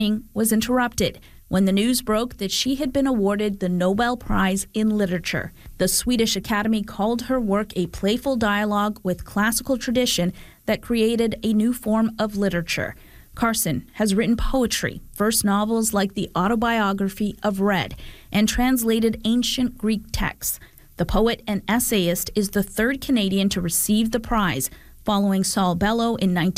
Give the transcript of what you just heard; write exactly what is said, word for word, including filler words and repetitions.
was interrupted when the news broke that she had been awarded the Nobel Prize in Literature. The Swedish Academy called her work a playful dialogue with classical tradition that created a new form of literature. Carson has written poetry, verse novels like the autobiography of Red, and translated ancient Greek texts. The poet and essayist is the third Canadian to receive the prize, following Saul Bellow in nineteen